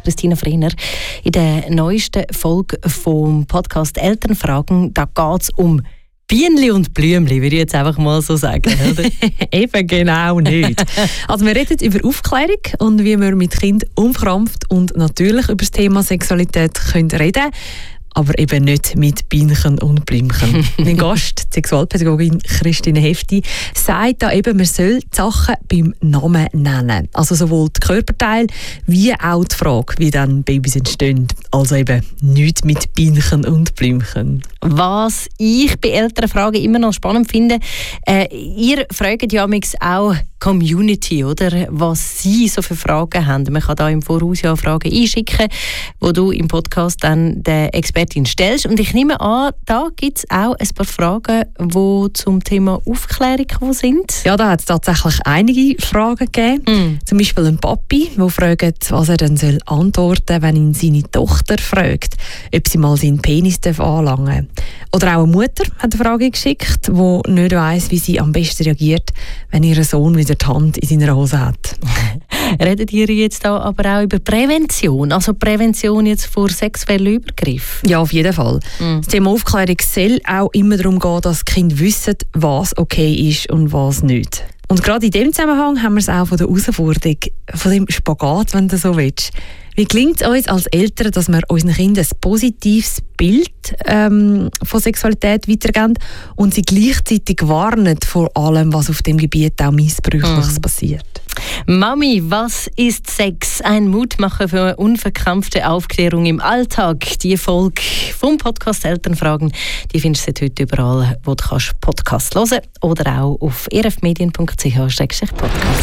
Christina Frehner. In der neuesten Folge vom Podcast Elternfragen, da geht es um Bienenli und Blümli, würde ich jetzt einfach mal so sagen. Oder? Eben genau nicht. Also wir reden über Aufklärung und wie wir mit Kindern unverkrampft und natürlich über das Thema Sexualität reden können. Aber eben nicht mit Bienchen und Blümchen. Mein Gast, die Sexualpädagogin Christine Hefti, sagt da eben, man soll die Sachen beim Namen nennen. Also sowohl die Körperteile wie auch die Frage, wie dann Babys entstehen. Also eben nicht mit Bienchen und Blümchen. Was ich bei Elternfragen immer noch spannend finde, ihr fragt ja auch Community, oder? Was sie so für Fragen haben. Man kann da im Voraus ja Fragen einschicken, wo du im Podcast dann der Expertin stellst. Und ich nehme an, da gibt es auch ein paar Fragen, die zum Thema Aufklärung gekommen sind. Ja, da hat es tatsächlich einige Fragen gegeben. Zum Beispiel ein Papi, der fragt, was er dann soll antworten, wenn ihn seine Tochter fragt, ob sie mal seinen Penis anlangen darf. Oder auch eine Mutter hat eine Frage geschickt, die nicht weiss, wie sie am besten reagiert, wenn ihr Sohn wieder die Hand in seiner Hose hat. Redet ihr jetzt da aber auch über Prävention? Also Prävention jetzt vor sexuellen Übergriffen? Ja, auf jeden Fall. Das Thema Aufklärung soll auch immer darum gehen, dass die Kinder wissen, was okay ist und was nicht. Und gerade in dem Zusammenhang haben wir es auch von der Herausforderung, von dem Spagat, wenn du so willst. Wie gelingt es uns als Eltern, dass wir unseren Kindern ein positives Bild von Sexualität weitergeben und sie gleichzeitig warnen vor allem, was auf dem Gebiet auch Missbräuchliches passiert? Mami, was ist Sex? Ein Mutmacher für eine unverkrampfte Aufklärung im Alltag. Die Folge vom Podcast Elternfragen, die findest du heute überall, wo du Podcast hören kannst oder auch auf erfmedien.ch/podcast.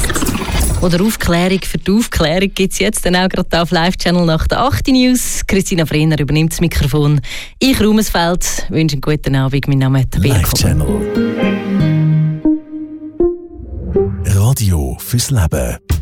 Oder Aufklärung für die Aufklärung gibt es jetzt dann auch gerade auf Live-Channel nach der 8. News. Christina Frehner übernimmt das Mikrofon. Ich, Ruhmesfeld, wünsche einen guten Abend. Mein Name ist Tabea. Live-Channel. Radio fürs Leben.